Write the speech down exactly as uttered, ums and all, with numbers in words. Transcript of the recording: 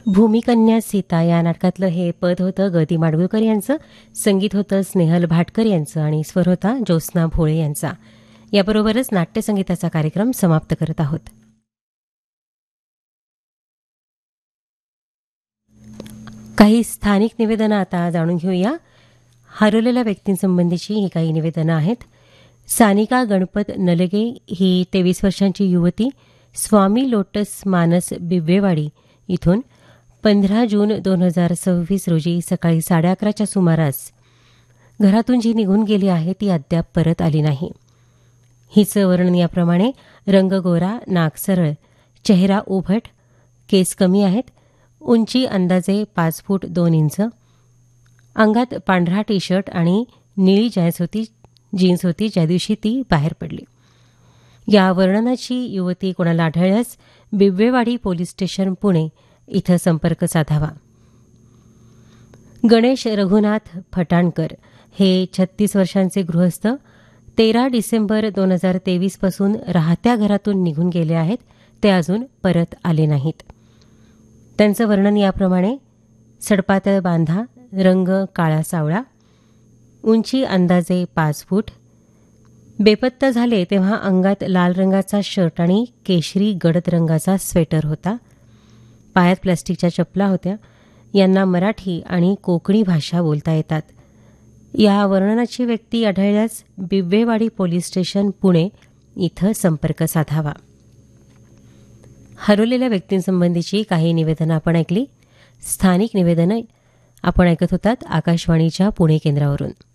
भूमिकन्या सीता या नाटकातलं हे पद होतं ग दी माडगूळकर यांचं, संगीत होतं स्नेहल भाटकर यांचं आणि स्वर होता ज्योत्स्ना भोळे यांचा. याबरोबरच नाट्यसंगीताचा कार्यक्रम समाप्त करत आहोत. काही स्थानिक निवेदनं आता जाणून घेऊया. हरवलेल्या व्यक्तींसंबंधीची ही काही निवेदनं आहेत. सानिका गणपत नलगे ही तेवीस वर्षांची युवती स्वामी लोटस मानस बिब्वेवाडी इथून पंधरा जून दोन हजार सव्वीस रोजी सकाळी साडे अकराच्या सुमारास घरातून जी निघून गेली आहे ती अद्याप परत आली नाही. हिचं वर्णन याप्रमाणे: रंग गोरा, नाक सरळ, चेहरा उभट, केस कमी आहेत, उंची अंदाजे पाच फूट दोन इंच, अंगात पांढरा टी शर्ट आणि निळी जीन्स होती जीन्स होती ज्या दिवशी ती बाहेर पडली. या वर्णनाची युवती कोणाला आढळल्यास बिब्वेवाडी पोलीस स्टेशन पुणे इथं संपर्क साधावा. गणेश रघुनाथ फटाणकर हे छत्तीस वर्षांचे गृहस्थ तेरा डिसेंबर दोन हजार तेवीस पासून राहत्या घरातून निघून गेले आहेत. ते अजून परत आले नाहीत. त्यांचं वर्णन याप्रमाणे: सडपातळ बांधा, रंग काळा सावळा, उंची अंदाजे पाच फूट, बेपत्ता झाले तेव्हा अंगात लाल रंगाचा शर्ट आणि केशरी गडद रंगाचा स्वेटर होता. पायात प्लास्टिकच्या चपला होत्या. यांना मराठी आणि कोकणी भाषा बोलता येतात. या वर्णनाची व्यक्ती आढळल्यास बिब्वेवाडी पोलीस स्टेशन पुणे इथं संपर्क साधावा. हरवलेल्या व्यक्तींसंबंधीची काही निवेदनं आपण ऐकली. स्थानिक निवेदनं आपण ऐकत होतात आकाशवाणीच्या पुणे केंद्रावरून.